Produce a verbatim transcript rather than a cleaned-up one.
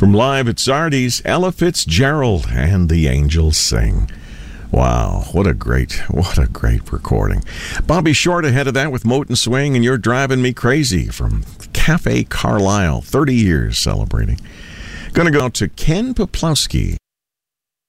From Live at Sardi's, Ella Fitzgerald and the Angels Sing. Wow, what a great, what a great recording. Bobby Short ahead of that with Moat and Swing and You're Driving Me Crazy from Cafe Carlisle, thirty years celebrating. Going to go to Ken Poplowski